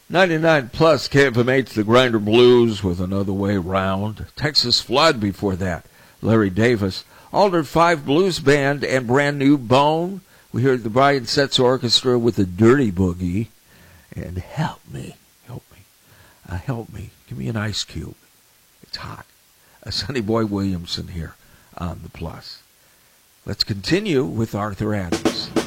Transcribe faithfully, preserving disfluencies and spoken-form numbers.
ninety-nine plus K F M H, the Grinder Blues with Another Way Round. Texas Flood before that, Larry Davis. Altered Five Blues Band and Brand New Bone. We heard the Brian Setzer Orchestra with the Dirty Boogie. And Help Me, help me, uh, help me. Give me an ice cube. It's hot. Uh, Sonny Boy Williamson here on the Plus. Let's continue with Arthur Adams.